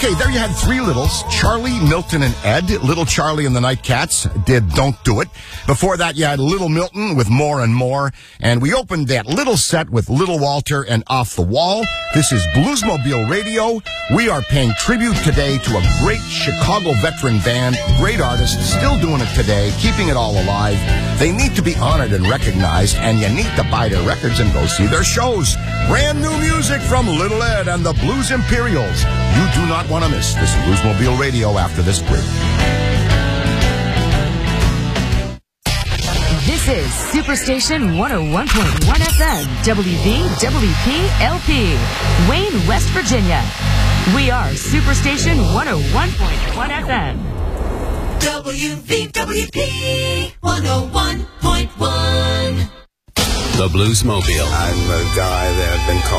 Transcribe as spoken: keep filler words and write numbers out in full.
Okay, there you had three littles, Charlie, Milton, and Ed. Little Charlie and the Nightcats did Don't Do It. Before that, you had Little Milton with More and More. And we opened that little set with Little Walter and Off the Wall. This is Bluesmobile Radio. We are paying tribute today to a great Chicago veteran band, great artists, still doing it today, keeping it all alive. They need to be honored and recognized, and you need to buy their records and go see their shows. Brand new music from Little Ed and the Blues Imperials. You do not want to miss this Bluesmobile Radio after this break. This is Superstation one oh one point one F M, W V W P L P, Wayne, West Virginia. We are Superstation one oh one point one F M. W V W P one oh one point one. The Bluesmobile. I'm a guy that had been called